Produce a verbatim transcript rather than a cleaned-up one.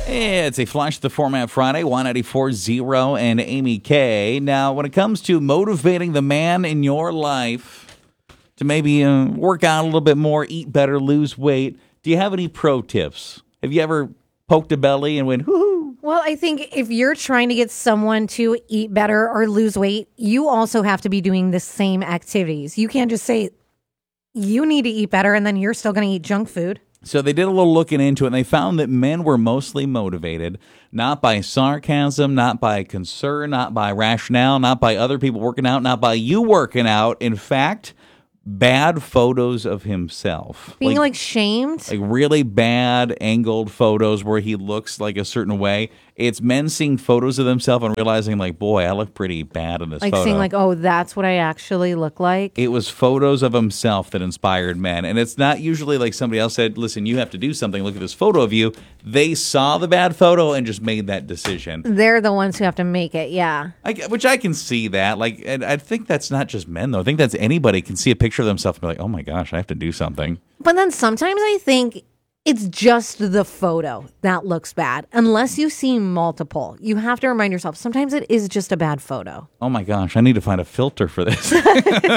It's a Flash the Format Friday, one ninety-four zero and Amy K. Now, when it comes to motivating the man in your life to maybe uh, work out a little bit more, eat better, lose weight, do you have any pro tips? Have you ever poked a belly and went, whoo? Well, I think if you're trying to get someone to eat better or lose weight, you also have to be doing the same activities. You can't just say you need to eat better and then you're still going to eat junk food. So they did a little looking into it, and they found that men were mostly motivated, not by sarcasm, not by concern, not by rationale, not by other people working out, not by you working out. In fact, bad photos of himself. Being like, like shamed? Like really bad angled photos where he looks like a certain way. It's men seeing photos of themselves and realizing like, boy, I look pretty bad in this like photo. Like seeing like, oh, that's what I actually look like? It was photos of himself that inspired men. And it's not usually like somebody else said, listen, you have to do something. Look at this photo of you. They saw the bad photo and just made that decision. They're the ones who have to make it, yeah. I, which I can see that. Like, and I think that's not just men, though. I think that's anybody can see a picture of themselves and be like, oh my gosh, I have to do something. But then sometimes I think it's just the photo that looks bad. Unless you see multiple, you have to remind yourself, sometimes it is just a bad photo. Oh my gosh, I need to find a filter for this.